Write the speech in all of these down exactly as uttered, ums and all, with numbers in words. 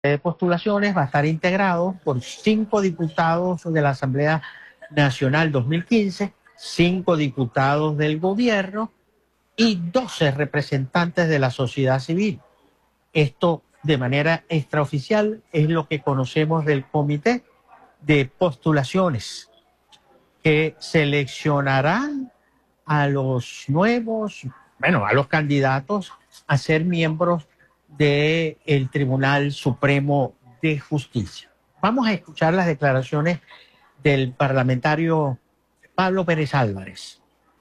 de postulaciones va a estar integrado por cinco diputados de la Asamblea Nacional dos mil quince, cinco diputados del gobierno y doce representantes de la sociedad civil. Esto, de manera extraoficial, es lo que conocemos del Comité de Postulaciones, que seleccionarán a los nuevos, bueno, a los candidatos a ser miembros del Tribunal Supremo de Justicia. Vamos a escuchar las declaraciones del parlamentario Pablo Pérez Álvarez.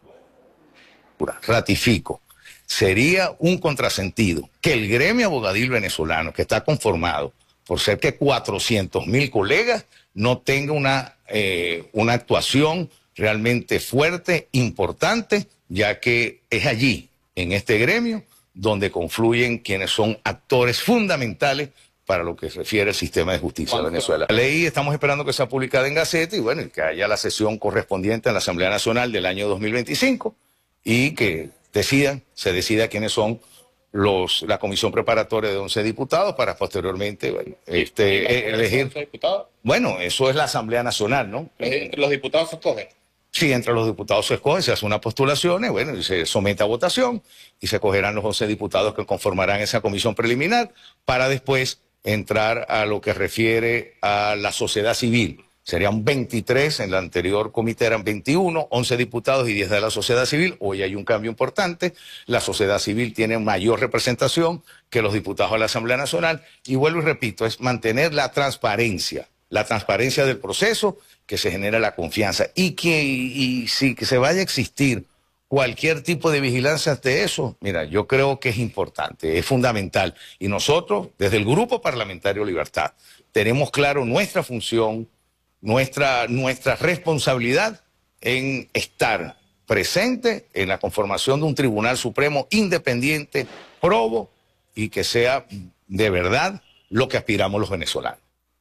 Ratifico, sería un contrasentido que el gremio abogadil venezolano, que está conformado por cerca de cuatrocientos mil colegas, no tenga una, eh, una actuación realmente fuerte, importante, ya que es allí, en este gremio, donde confluyen quienes son actores fundamentales para lo que se refiere al sistema de justicia de Venezuela. La ley estamos esperando que sea publicada en Gaceta y bueno, que haya la sesión correspondiente en la Asamblea Nacional del año dos mil veinticinco y que decidan, se decida quiénes son los, la comisión preparatoria de once diputados para posteriormente bueno, este, elegir. once diputados? Bueno, eso es la Asamblea Nacional, ¿no? ¿Entre los diputados se escogen? Sí, entre los diputados se escoge, se hace una postulación, bueno, y se somete a votación y se escogerán los once diputados que conformarán esa comisión preliminar para después entrar a lo que refiere a la sociedad civil. Serían veintitrés, en el anterior comité eran veintiuno, once diputados y diez de la sociedad civil. Hoy hay un cambio importante, la sociedad civil tiene mayor representación que los diputados de la Asamblea Nacional y vuelvo y repito, es mantener la transparencia, la transparencia del proceso, que se genera la confianza y que y, y, sí, que se vaya a existir cualquier tipo de vigilancia ante eso, mira, yo creo que es importante, es fundamental. Y nosotros, desde el Grupo Parlamentario Libertad, tenemos claro nuestra función, nuestra, nuestra responsabilidad en estar presente en la conformación de un Tribunal Supremo independiente, probo y que sea de verdad lo que aspiramos los venezolanos.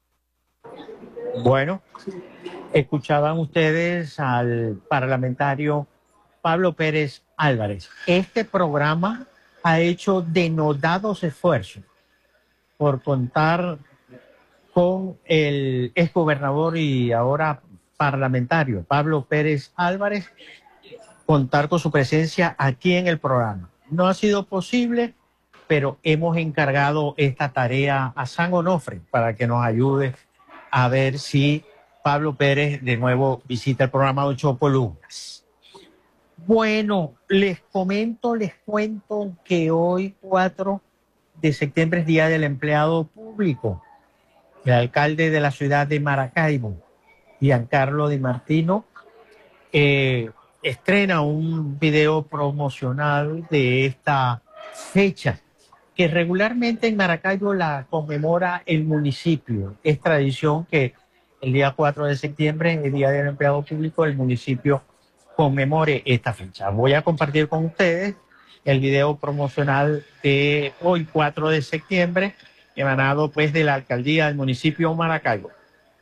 Bueno, escuchaban ustedes al parlamentario Pablo Pérez Álvarez. Este programa ha hecho denodados esfuerzos por contar con el exgobernador y ahora parlamentario Pablo Pérez Álvarez, contar con su presencia aquí en el programa. No ha sido posible, pero hemos encargado esta tarea a San Onofre para que nos ayude a ver si Pablo Pérez de nuevo visita el programa Ocho Columnas. Bueno, les comento, les cuento que hoy cuatro de septiembre es Día del Empleado Público. El alcalde de la ciudad de Maracaibo, Giancarlo Di Martino, eh, estrena un video promocional de esta fecha, que regularmente en Maracaibo la conmemora el municipio. Es tradición que el día cuatro de septiembre, el Día del Empleado Público, el municipio conmemore esta fecha. Voy a compartir con ustedes el video promocional de hoy, cuatro de septiembre, emanado pues de la alcaldía del municipio Maracaibo.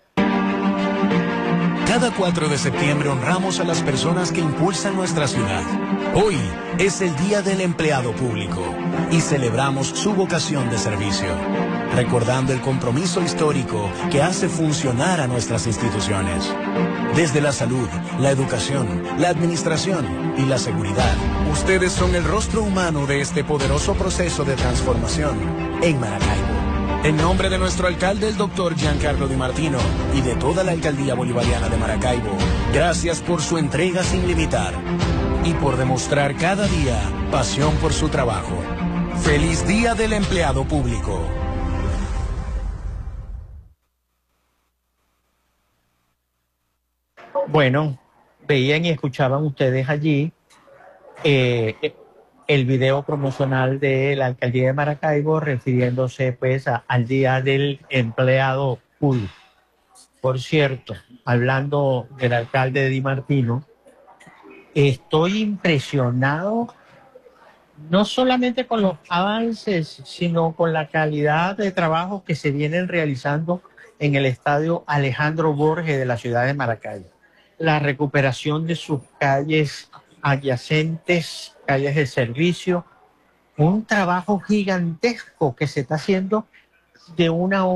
Cada cuatro de septiembre honramos a las personas que impulsan nuestra ciudad. Hoy es el Día del Empleado Público y celebramos su vocación de servicio, recordando el compromiso histórico que hace funcionar a nuestras instituciones. Desde la salud, la educación, la administración y la seguridad, ustedes son el rostro humano de este poderoso proceso de transformación en Maracaibo. En nombre de nuestro alcalde, el doctor Giancarlo Di Martino, y de toda la alcaldía bolivariana de Maracaibo, gracias por su entrega sin limitar y por demostrar cada día pasión por su trabajo. ¡Feliz Día del Empleado Público! Bueno, veían y escuchaban ustedes allí eh, el video promocional de la alcaldía de Maracaibo refiriéndose pues a, al Día del Empleado Público. Por cierto, hablando del alcalde Di Martino, estoy impresionado no solamente con los avances, sino con la calidad de trabajo que se vienen realizando en el estadio Alejandro Borges de la ciudad de Maracaibo. La recuperación de sus calles adyacentes, calles de servicio, un trabajo gigantesco que se está haciendo de una